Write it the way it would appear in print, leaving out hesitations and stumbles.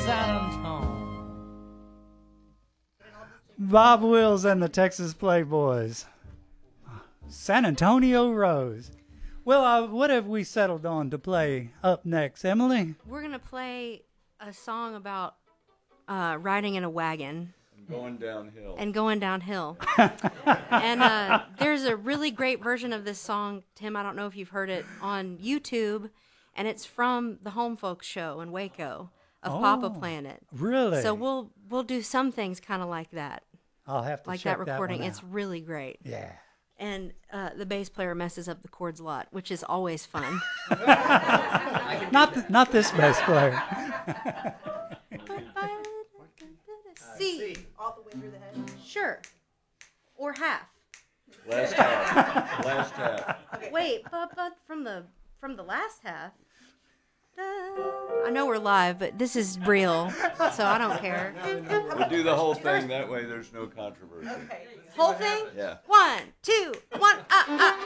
San Antonio. Bob Wills and the Texas Playboys. San Antonio Rose. Well, what have we settled on to play up next, Emily? We're going to play a song about riding in a wagon. Going downhill. And going downhill. And there's a really great version of this song, Tim. I don't know if you've heard it on YouTube. And it's from the Home Folks show in Waco of Papa Planet. Really? So we'll do some things kind of like that. I'll have to like check that recording. that one out. It's really great. Yeah. And the bass player messes up the chords a lot, which is always fun. Not this bass player. C. All the way through the head. Sure. Or half. Last half. Last half. Okay. Wait, but from the last half. I know we're live, but this is real, so I don't care. We do the whole thing, that way there's no controversy. Whole thing? Yeah. 1, 2, 1,